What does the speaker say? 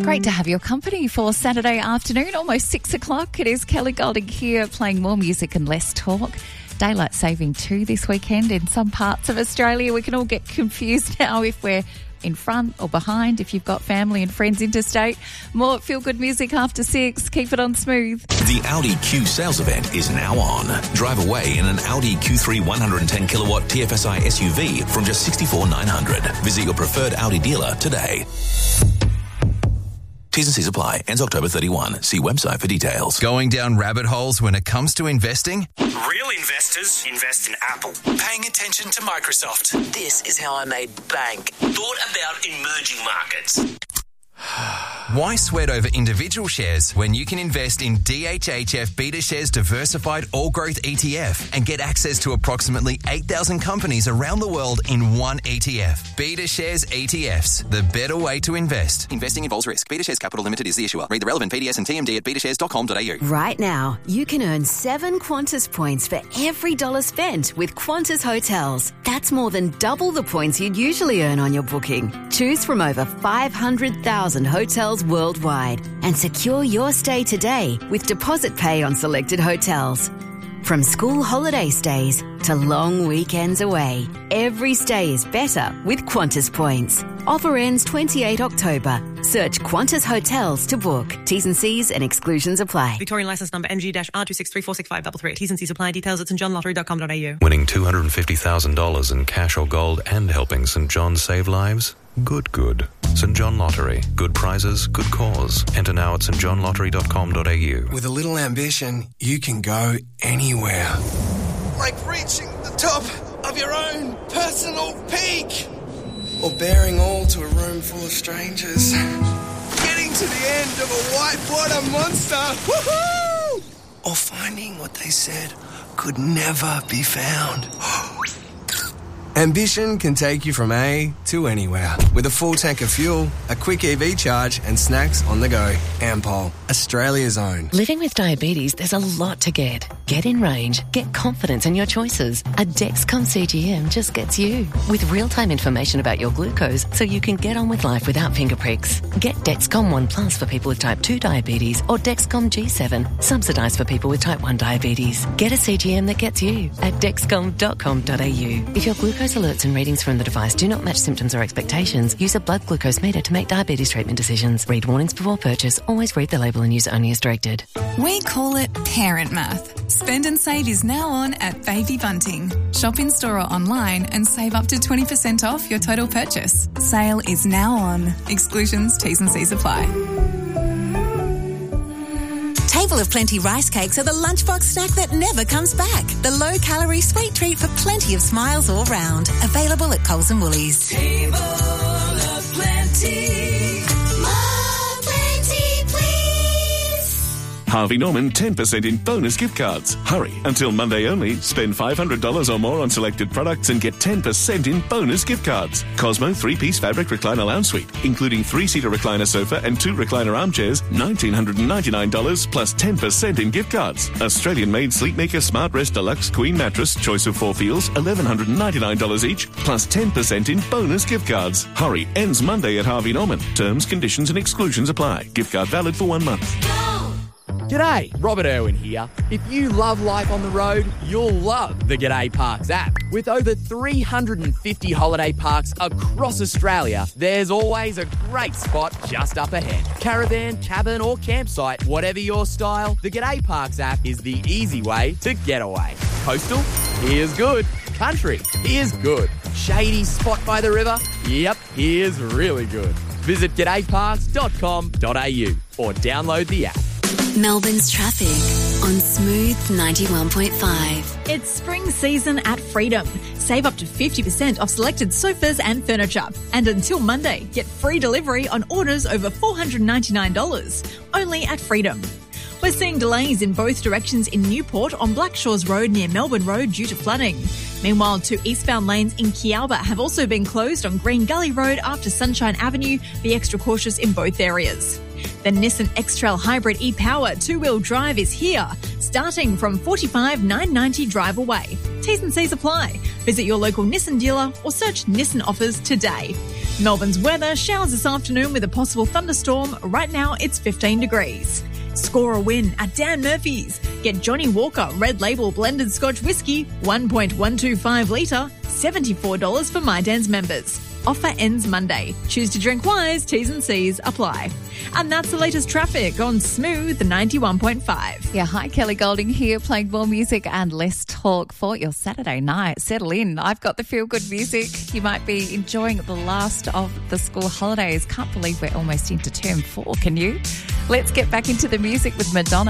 Great to have your company for Saturday afternoon, almost 6 o'clock. It is Kelly Golding here, playing more music and less talk. Daylight saving too this weekend in some parts of Australia. We can all get confused now if we're in front or behind, if you've got family and friends interstate. More feel-good music after 6. Keep it on Smooth. The Audi Q sales event is now on. Drive away in an Audi Q3 110 kilowatt TFSI SUV from just $64,900. Visit your preferred Audi dealer today. T's and C's apply. Ends October 31. See website for details. Going down rabbit holes when it comes to investing? Real investors invest in Apple. Paying attention to Microsoft. This is how I made bank. Thought about emerging markets. Why sweat over individual shares when you can invest in DHHF BetaShares Diversified All Growth ETF and get access to approximately 8,000 companies around the world in one ETF? BetaShares ETFs, the better way to invest. Investing involves risk. BetaShares Capital Limited is the issuer. Read the relevant PDS and TMD at betashares.com.au. Right now, you can earn 7 Qantas points for every dollar spent with Qantas Hotels. That's more than double the points you'd usually earn on your booking. Choose from over 500,000 hotels worldwide and secure your stay today with deposit pay on selected hotels. From school holiday stays to long weekends away, every stay is better with Qantas points. Offer ends 28 October. Search Qantas Hotels to book. T's and C's and exclusions apply. Victorian licence number MG-R2634653. T's and C's apply. Details at stjohnlottery.com.au. Winning $250,000 in cash or gold and helping St John save lives? Good. St John Lottery. Good prizes, good cause. Enter now at stjohnlottery.com.au. With a little ambition, you can go anywhere. Like reaching the top of your own personal peak. Or bearing all to a room full of strangers. Getting to the end of a whitewater monster. Woohoo! Or finding what they said could never be found. Ambition can take you from A to anywhere. With a full tank of fuel, a quick EV charge and snacks on the go. Ampol, Australia's own. Living with diabetes, there's a lot to get. Get in range. Get confidence in your choices. A Dexcom CGM just gets you. With real-time information about your glucose so you can get on with life without finger pricks. Get Dexcom One Plus for people with type 2 diabetes or Dexcom G7, subsidised for people with type 1 diabetes. Get a CGM that gets you at dexcom.com.au. If your glucose alerts and readings from the device do not match symptoms or expectations, use a blood glucose meter to make diabetes treatment decisions. Read warnings before purchase. Always read the label and use only as directed. We call it parent math. Spend and Save is now on at Baby Bunting. Shop in store or online and save up to 20% off your total purchase. Sale is now on. Exclusions, T's and C's apply. Table of Plenty rice cakes are the lunchbox snack that never comes back. The low-calorie sweet treat for plenty of smiles all round. Available at Coles and Woolies. Table of Plenty. More plenty, please. Harvey Norman 10% in bonus gift cards. Hurry, until Monday only. Spend $500 or more on selected products and get 10% in bonus gift cards. Cosmo 3-piece fabric recliner lounge suite, including 3-seater recliner sofa and 2 recliner armchairs, $1,999 plus 10% in gift cards. Australian-made Sleepmaker Smart Rest Deluxe Queen Mattress, choice of 4 feels, $1,199 each, plus 10% in bonus gift cards. Hurry, ends Monday at Harvey Norman. Terms, conditions and exclusions apply. Gift card valid for 1 month. G'day, Robert Irwin here. If you love life on the road, you'll love the G'day Parks app. With over 350 holiday parks across Australia, there's always a great spot just up ahead. Caravan, cabin or campsite, whatever your style, the G'day Parks app is the easy way to get away. Coastal? Here's good. Country? Here's good. Shady spot by the river? Yep, here's really good. Visit g'dayparks.com.au or download the app. Melbourne's traffic on Smooth 91.5. It's spring season at Freedom. Save up to 50% off selected sofas and furniture. And until Monday, get free delivery on orders over $499. Only at Freedom. We're seeing delays in both directions in Newport on Blackshores Road near Melbourne Road due to flooding. Meanwhile, 2 eastbound lanes in Kialba have also been closed on Green Gully Road after Sunshine Avenue. Be extra cautious in both areas. The Nissan X-Trail Hybrid e-Power 2-wheel drive is here, starting from $45,990 drive away. T's and C's apply. Visit your local Nissan dealer or search Nissan offers today. Melbourne's weather, showers this afternoon with a possible thunderstorm. Right now, it's 15 degrees. Score a win at Dan Murphy's. Get Johnny Walker Red Label Blended Scotch Whisky, 1.125 litre, $74 for My Dan's members. Offer ends Monday. Choose to drink wise. T's and C's apply. And that's the latest traffic on Smooth 91.5. Yeah, hi, Kelly Golding here, playing more music and less talk for your Saturday night. Settle in. I've got the feel-good music. You might be enjoying the last of the school holidays. Can't believe we're almost into term 4, can you? Let's get back into the music with Madonna.